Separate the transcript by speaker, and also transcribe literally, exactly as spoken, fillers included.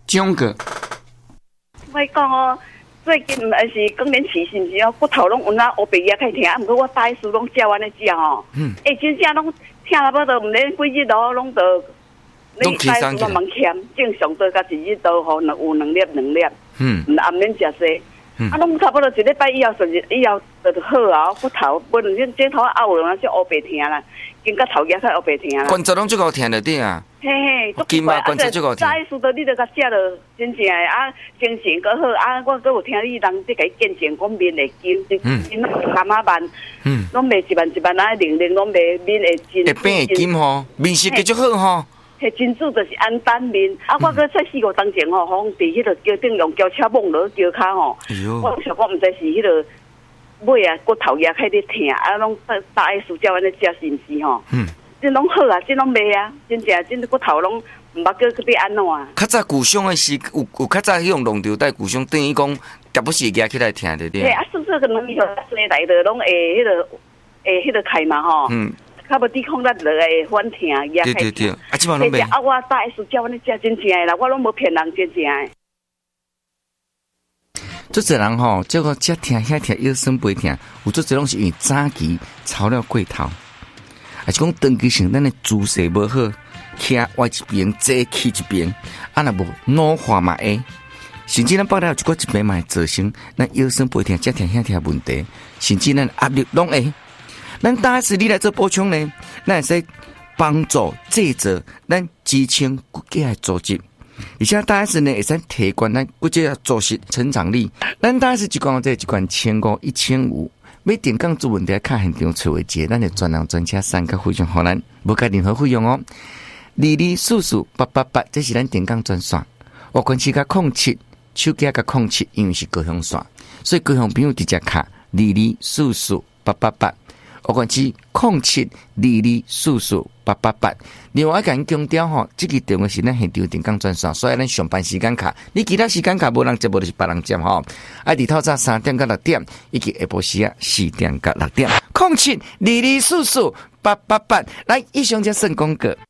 Speaker 1: 中个。
Speaker 2: 我讲哦，最近还是更年期是毋是哦？骨头拢有那黑白牙开疼，啊，毋过我大叔拢教安尼食哦。嗯。诶、欸，真正拢听了不都毋免几日咯，拢都。
Speaker 1: 拢起上去。
Speaker 2: 拢蛮欠，正常都甲一日都好有两粒两粒。嗯。毋暗免食济。嗯。啊，拢差不多一礼拜以后，甚至以后就好啊，骨头本来这头拗了，就黑白疼啦，经过头牙才黑白疼啦。
Speaker 1: 关节拢足够疼了滴啊。
Speaker 2: 嘿嘿，
Speaker 1: 足奇怪，关节足够疼。
Speaker 2: 早意思到你著甲食了，真正诶啊，精神阁好啊，我阁有听你人即个见证，讲面会金，嗯，干嘛办？嗯，拢袂一万一万啊，零零拢袂面会金。
Speaker 1: 会变会金吼，面色继续好吼。
Speaker 2: 迄真主就是安单面，啊！我搁在四五当前吼，好伫迄个桥顶用轿车摸落桥骹吼，我想讲毋知是迄个尾啊骨头牙开始疼，啊，拢大爱输叫安尼食是毋是吼？嗯，真拢好啊，真拢袂啊，真正真骨头拢毋捌叫去要安怎啊？
Speaker 1: 较早旧伤诶是有有较早迄种弄着带旧伤，等于讲特不是牙起来疼的对。
Speaker 2: 嘿，啊，是不是可能伊个生来的拢会迄个会迄个开嘛吼？嗯。较无抵抗力落会反疼，牙开疼。对对对，
Speaker 1: 啊，即摆拢袂。
Speaker 2: 啊，我大爱输叫安尼食真正诶啦，我拢无骗人真正诶。
Speaker 1: 做侪人吼，这个遮疼遐疼，腰酸背疼，有做侪拢是因为早期操了过头，还是讲长期性咱的姿势无好，徛歪一边，坐起一边，啊若无老化嘛会，甚至咱包了有一个疾病嘛会造成咱腰酸背疼、遮疼遐疼问题，甚至咱压力拢会。咱大师你来做补充呢，咱会使帮助制作咱支撑骨骼的组织，而且大师呢会使提高咱骨质的组织成长力。咱大师一罐这一罐千五一千五，要电工做问题，卡现场找位置，咱的专人专车三个非常好咱，无加任何费用哦。二二四四八八八，这是咱电工专线，我关系甲控七，手机甲控七，因为是高雄线，所以高雄朋友直接卡二二四四八八八。我关是零七二二四四八八八，另外一个强调吼，这个电话是咱现场电工专线，所以咱上班时间卡，你其他时间卡无人接，无就是别人接吼。啊，日头早三点到六点，以及下晡时啊四点到六点，零七二二四四八八八，来以上这算广告。